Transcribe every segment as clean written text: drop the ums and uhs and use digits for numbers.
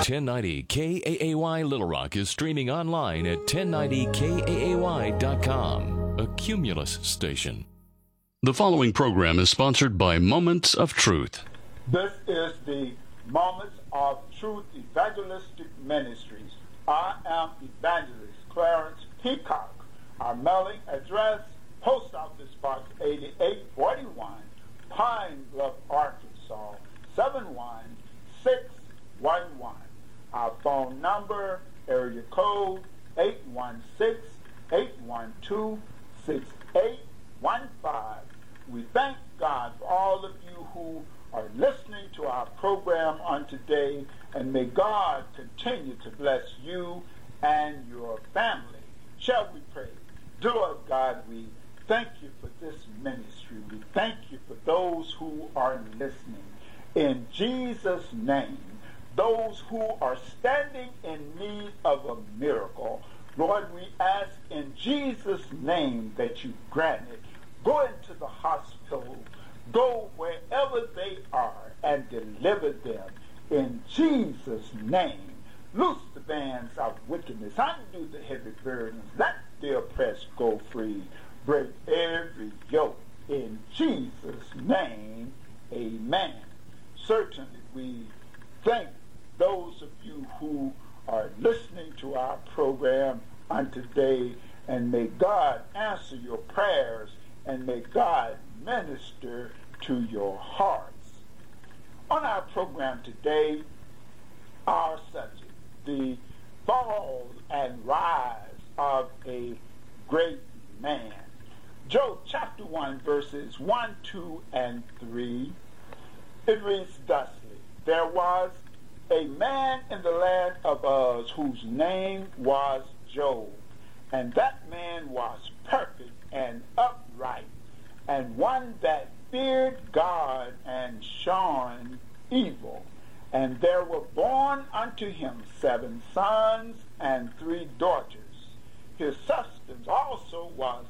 1090 KAAY Little Rock is streaming online at 1090KAAY.com, a Cumulus station. The following program is sponsored by Moments of Truth. This is the Moments of Truth Evangelistic Ministries. I am Evangelist Clarence Peacock. Our mailing address, Post Office Box 8841, Pine Bluff, Arkansas, 71611. Our phone number, area code 816-812-6815. We thank God for all of you who are listening to our program on today, and may God continue to bless you and your family. Shall we pray? Dear Lord God, we thank you for this ministry. We thank you for those who are listening. In Jesus' name, those who are standing in need of a miracle, Lord, we ask in Jesus' name that you grant it. Go into the hospital, go wherever they are, and deliver them in Jesus' name. Loose the bands of wickedness, undo the heavy burdens, let the oppressed go free. Break every yoke in Jesus' name. Amen. Certainly we thank those of you who are listening to our program on today, and may God answer your prayers, and may God minister to your hearts. On our program today, our subject, the fall and rise of a great man. Job chapter 1, verses 1, 2, and 3, it reads thusly: There was a man in the land of Uz whose name was Job, and that man was perfect and upright, and one that feared God and shunned evil. And there were born unto him 7 sons and 3 daughters. His substance also was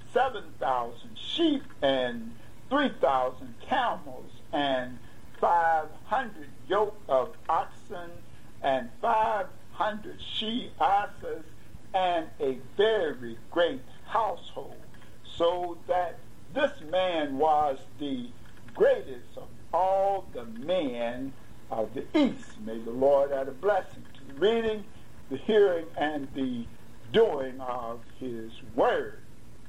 7,000 sheep and 3,000 camels, and 500 yoke of oxen, and 500 she-asses, and a very great household, so that this man was the greatest of all the men of the east. May the Lord add a blessing to the reading, the hearing, and the doing of his word.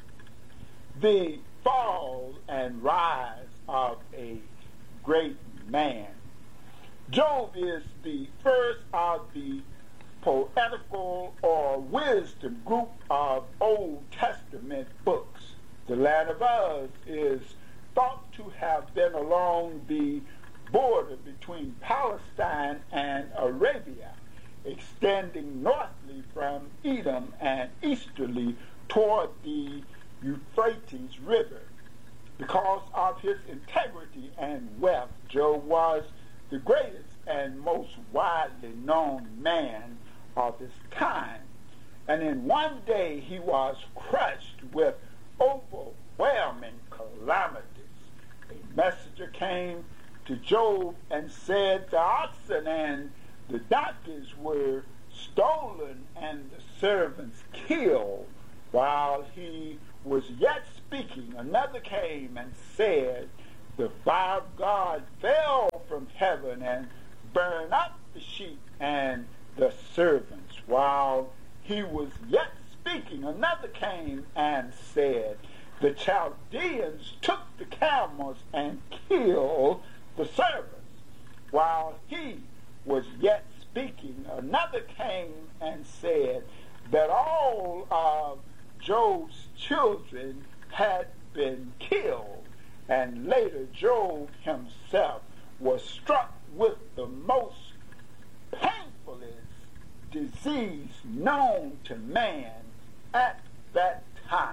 The fall and rise of a great man. Job is the first of the poetical or wisdom group of Old Testament books. The land of Uz is thought to have been along the border between Palestine and Arabia, extending northly from Edom and easterly toward the Euphrates River. Because of his integrity and wealth, Job was the greatest and most widely known man of his time. And in one day he was crushed with overwhelming calamities. A messenger came to Job and said the oxen and the donkeys were stolen and the servants killed. While he was yet speaking, another came and said, the fire of God fell from heaven and burned up the sheep and the servants. While he was yet speaking, another came and said, the Chaldeans took the camels and killed the servants. While he was yet speaking, another came and said that all of Job's children had been killed. And later Job himself was struck with the most painfulest disease known to man at that time.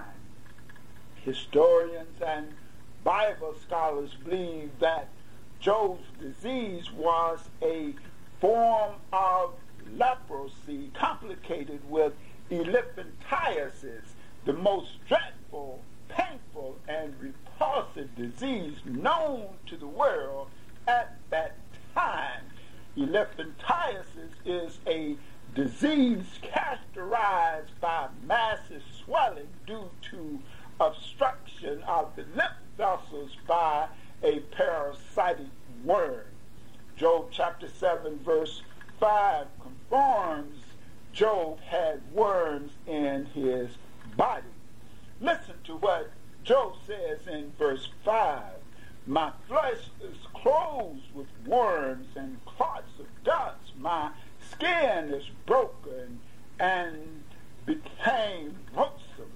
Historians and Bible scholars believe that Job's disease was a form of leprosy complicated with elephantiasis, the most dreadful, painful, and repulsive disease known to the world at that time. Elephantiasis is a disease characterized by massive swelling due to obstruction of the lymph vessels by a parasitic worm. Job chapter 7 verse 5 confirms Job had worms in his body. Listen to what Job says in verse 5. My flesh is clothed with worms and clots of dust. My skin is broken and became loathsome.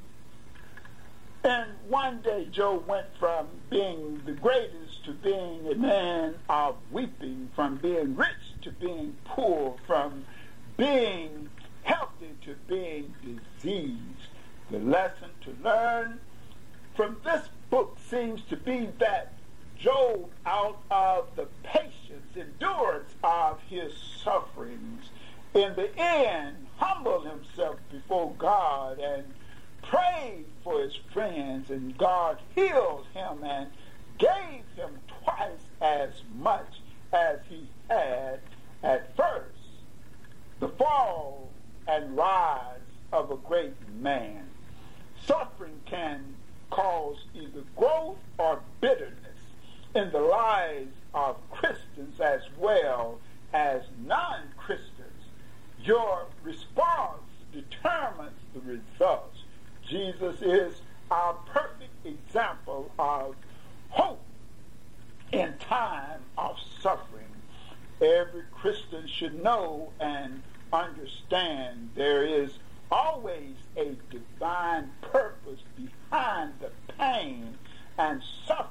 And one day Job went from being the greatest to being a man of weeping, from being rich to being poor, from being healthy to being diseased. The lesson to learn from this book seems to be that Job, out of the patience, endurance of his sufferings, in the end humbled himself before God and prayed for his friends, and God healed him and gave him twice as much as he had at first. The fall and rise of a great man. Suffering can cause either growth or bitterness in the lives of Christians as well as non-Christians. Your response determines the results. Jesus is our perfect example of hope in time of suffering. Every Christian should know and understand there is always a divine purpose behind the pain and suffering.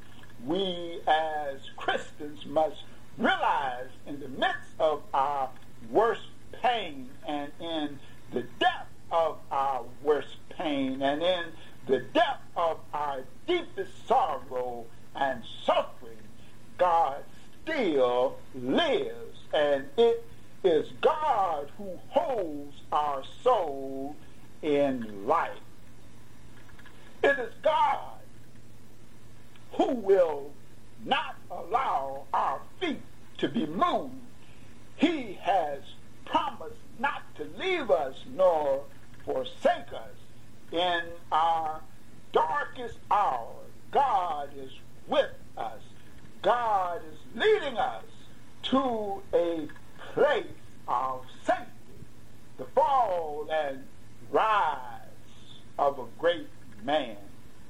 We as Christians must realize in the midst of our worst pain and in the depth of our worst pain and in the depth of our deepest sorrow and suffering, God still lives, and it is God who holds our soul in life. It is God who will not allow our feet to be moved. He has promised not to leave us nor forsake us. In our darkest hour, God is with us. God is leading us to a place of safety. The fall and rise of a great man.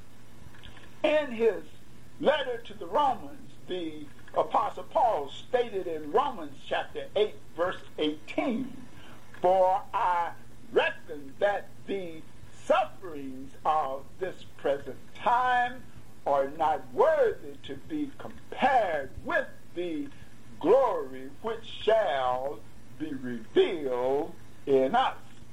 In his letter to the Romans, the Apostle Paul stated in Romans chapter 8, verse 18, "For I reckon that the sufferings of this present time are not worthy to be compared with the glory which shall be revealed in us."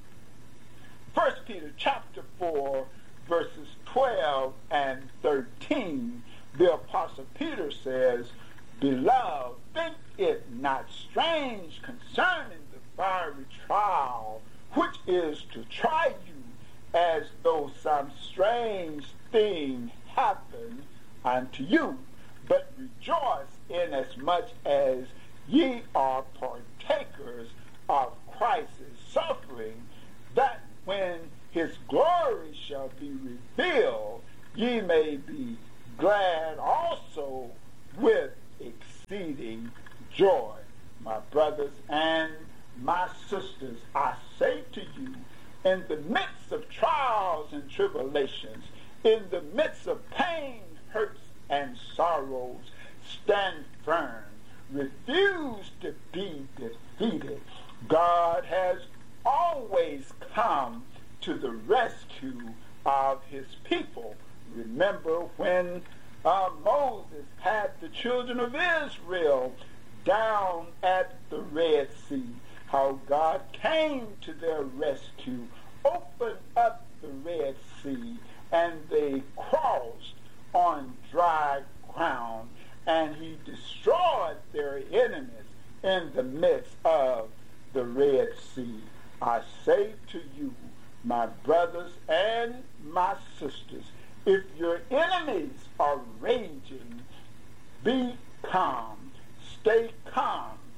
1 Peter chapter 4, verses 12 and 13, the Apostle Peter says, "Beloved, think it not strange concerning the fiery trial, which is to try you, as though some strange thing happened unto you. But rejoice inasmuch as ye are partakers of Christ's suffering, that when his glory shall be revealed, ye may be glad also with exceeding joy." My brothers and my sisters, I say to you, in the midst of trials and tribulations, in the midst of pain, hurts, and sorrows, stand firm. Refuse to be defeated. God has always come to the rescue of his people. Remember when Moses had the children of Israel down at the Red Sea, how God came to their rescue, opened up the Red Sea, and they crossed on dry ground, and he destroyed their enemies in the midst of the Red Sea. I say to you, my brothers and my sisters, if your enemies are raging, be calm, stay calm,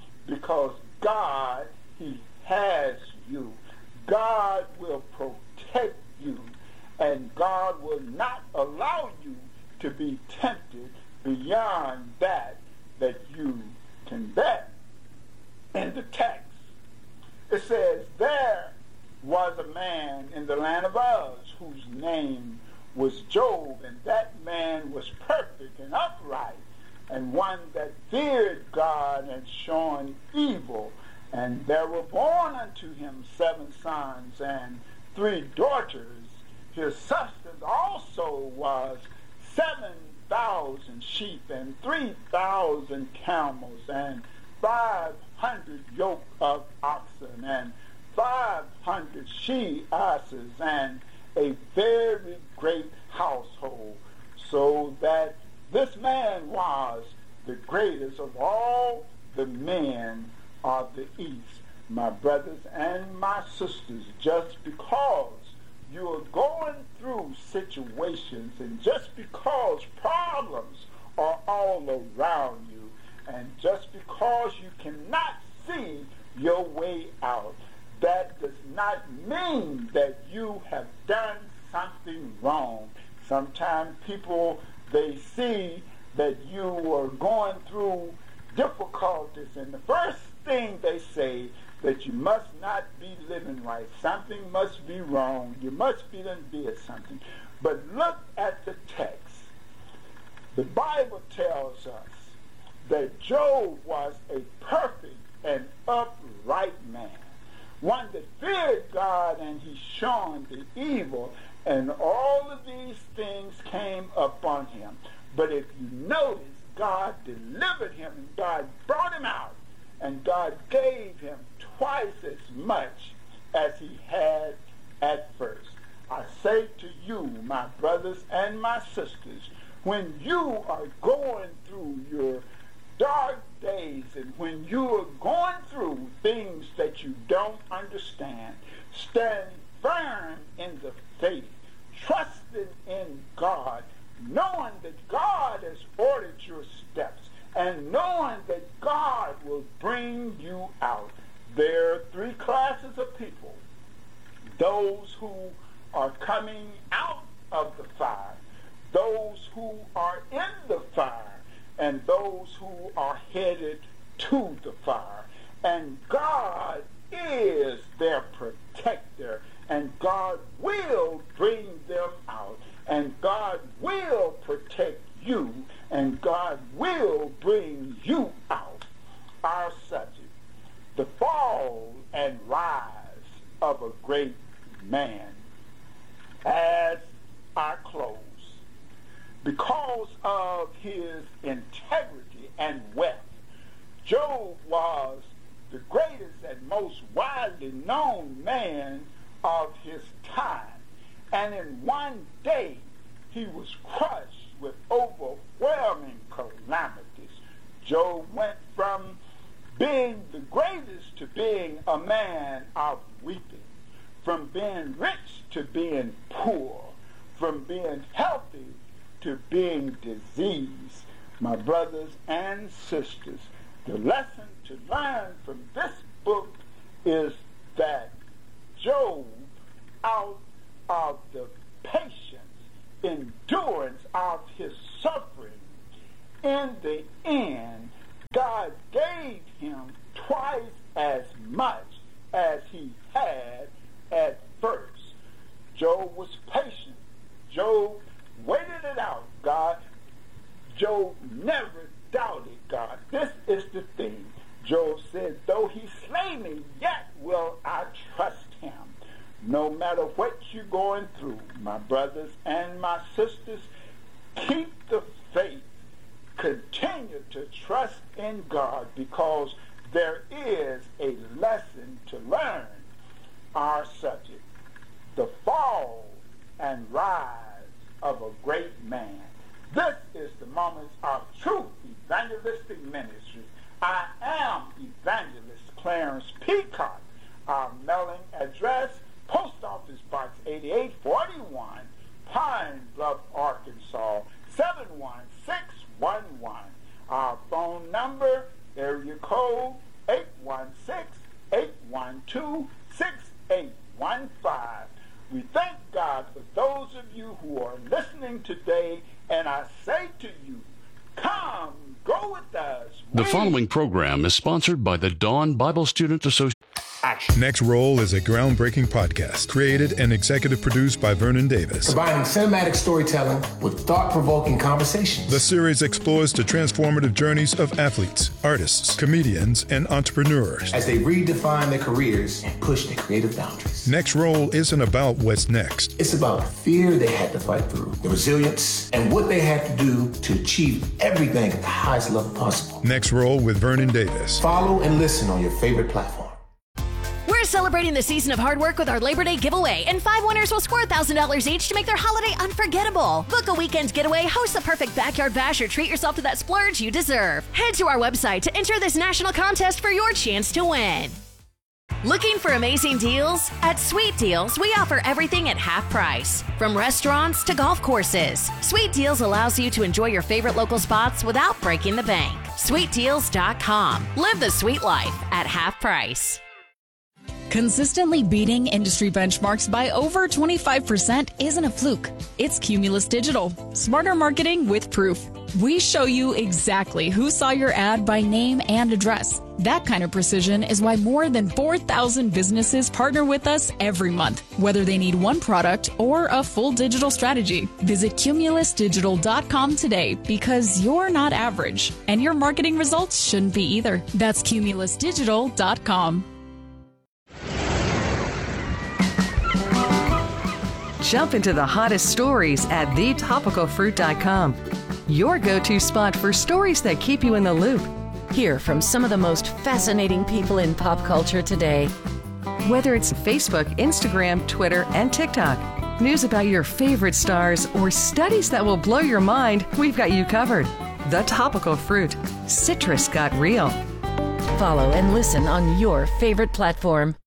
because God, he has you. God will protect you, and God will not allow you to be tempted beyond that you can bear. In the text, it says, there was a man in the land of Uz whose name was Job, and that man was perfect and upright, and one that feared God and shunned evil. And there were born unto him 7 sons and 3 daughters. His substance also was 7,000 sheep and 3,000 camels and 500 yoke of oxen and 500 she-asses and a very great household, so that this man was the greatest of all the men of the East. My brothers and my sisters, just because you are going through situations and just because problems are all around you and just because you cannot see your way out, that does not mean that you have done something wrong. Sometimes people, they see that you are going through difficulties, and the first thing they say that you must not be living right. Something must be wrong. You must be done did something. But look at the text. The Bible tells us that Job was a perfect and upright man, one that feared God and he shunned the evil, and all of these things came upon him. But if you notice, God delivered him and God brought him out, and God gave him twice as much as he had at first. I say to you, my brothers and my sisters, when you are going through your dark days and when you are going through things that you don't understand, stand firm in the faith, trusting in God, knowing that God has ordered your steps, and knowing that God will bring you out. There are 3 classes of people: those who are coming out of the fire, those who are in the fire, and those who are headed to the fire. And God is their protector, and God will bring them out, and God will protect you, and God will bring you out. Our subject: the fall and rise of a great man. As I close, because of his integrity and wealth, Job was the greatest and most widely known man of his time. And in one day, he was crushed with overwhelming calamities. Job went from being the greatest to being a man of weeping, from being rich to being poor, from being healthy to being diseased. My brothers and sisters, the lesson to learn from this book is that Job, out of the patience, endurance of his suffering, in the end, God gave him twice as much as he had at first. Job was patient. Job waited it out, God. Job never doubted God. This is the thing. Job said, though he slay me, yet will I trust him. No matter what you're going through, my brothers and my sisters, keep the faith. Continue to trust in God, because there is a lesson to learn. Our subject: the fall and rise of a great man. This is the Moments of Truth Evangelistic Ministry. I am Evangelist Clarence Peacock. Our mailing address: Post Office Box 8841, Pine Bluff, Arkansas 71611. Our phone number: area code 416-812-6815. We thank God for those of you who are listening today, and I say to you, come, go with us. The following program is sponsored by the Dawn Bible Student Association. Next Roll is a groundbreaking podcast created and executive produced by Vernon Davis. Combining cinematic storytelling with thought-provoking conversations. The series explores the transformative journeys of athletes, artists, comedians, and entrepreneurs as they redefine their careers and push their creative boundaries. Next Roll isn't about what's next. It's about the fear they had to fight through, the resilience, and what they had to do to achieve everything at the highest level possible. Next Roll with Vernon Davis. Follow and listen on your favorite platform. We're celebrating the season of hard work with our Labor Day giveaway, and 5 winners will score $1,000 each to make their holiday unforgettable. Book a weekend getaway, host the perfect backyard bash, or treat yourself to that splurge you deserve. Head to our website to enter this national contest for your chance to win. Looking for amazing deals? At Sweet Deals, we offer everything at half price. From restaurants to golf courses, Sweet Deals allows you to enjoy your favorite local spots without breaking the bank. SweetDeals.com. Live the sweet life at half price. Consistently beating industry benchmarks by over 25% isn't a fluke. It's Cumulus Digital. Smarter marketing with proof. We show you exactly who saw your ad by name and address. That kind of precision is why more than 4,000 businesses partner with us every month, whether they need one product or a full digital strategy. Visit CumulusDigital.com today, because you're not average, and your marketing results shouldn't be either. That's CumulusDigital.com. Jump into the hottest stories at thetopicalfruit.com. Your go-to spot for stories that keep you in the loop. Hear from some of the most fascinating people in pop culture today. Whether it's Facebook, Instagram, Twitter, and TikTok, news about your favorite stars, or studies that will blow your mind, we've got you covered. The Topical Fruit. Citrus got real. Follow and listen on your favorite platform.